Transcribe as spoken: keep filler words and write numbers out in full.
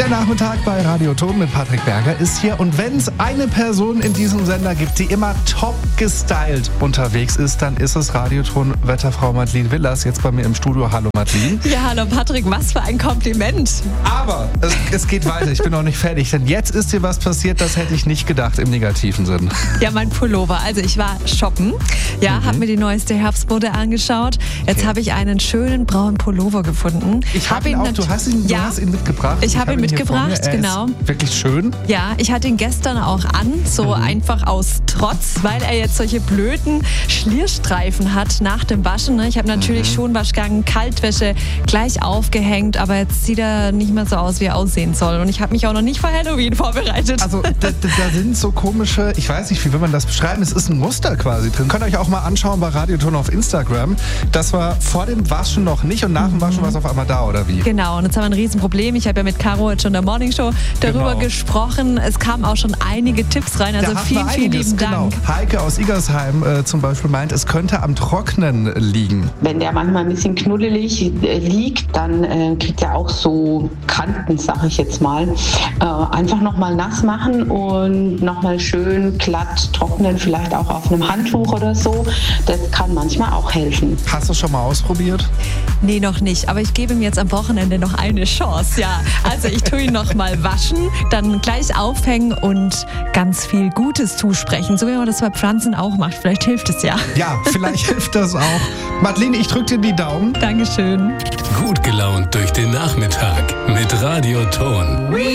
Der Nachmittag bei Radio Ton mit Patrick Berger ist hier. Und wenn es eine Person in diesem Sender gibt, die immer top gestylt unterwegs ist, dann ist es Radio Ton Wetterfrau Madeleine Willers. Jetzt bei mir im Studio. Hallo Madeleine. Ja, hallo Patrick, was für ein Kompliment. Aber es, es geht weiter, ich bin noch nicht fertig. Denn jetzt ist dir was passiert, das hätte ich nicht gedacht im negativen Sinn. Ja, mein Pullover. Also ich war shoppen, ja, mhm. habe mir die neueste Herbstmode angeschaut. Jetzt okay. habe ich einen schönen braunen Pullover gefunden. Ich habe ihn auch, du hast ihn, du ja, hast ihn mitgebracht. Ich habe ihn, ihn mitgebracht, genau. Ist wirklich schön. Ja, ich hatte ihn gestern auch an, so mhm. einfach aus Trotz, weil er jetzt solche blöden Schlierstreifen hat nach dem Waschen. Ich habe natürlich mhm. Schonwaschgang, Kaltwäsche gleich aufgehängt, aber jetzt sieht er nicht mehr so aus, wie er aussehen soll. Und ich habe mich auch noch nicht für Halloween vorbereitet. Also da, da sind so komische, ich weiß nicht, wie will man das beschreiben, es ist ein Muster quasi drin. Könnt ihr euch auch mal anschauen bei Radio Ton auf Instagram. Das war vor dem Waschen noch nicht und nach dem Waschen war es auf einmal da, oder wie? Genau, und jetzt haben wir ein Riesenproblem. Ich habe ja mit Caro jetzt schon in der Morningshow darüber genau. gesprochen. Es kamen auch schon einige Tipps rein, also vielen, vielen lieben Dank. Genau. Heike aus Igersheim äh, zum Beispiel meint, es könnte am Trocknen liegen. Wenn der manchmal ein bisschen knuddelig äh, liegt, dann äh, kriegt er auch so Kanten, sag ich jetzt mal. Äh, einfach nochmal nass machen und nochmal schön glatt trocknen, vielleicht auch auf einem Handtuch oder so. Das kann manchmal auch helfen. Hast du schon mal ausprobiert? Nee, noch nicht. Aber ich gebe ihm jetzt am Wochenende noch eine Chance, ja. Also ich tue ihn noch mal waschen, dann gleich aufhängen und ganz viel Gutes zusprechen. So wie man das bei Pflanzen auch macht. Vielleicht hilft es ja. Ja, vielleicht hilft das auch. Madeleine, ich drücke dir die Daumen. Dankeschön. Gut gelaunt durch den Nachmittag mit Radio Ton.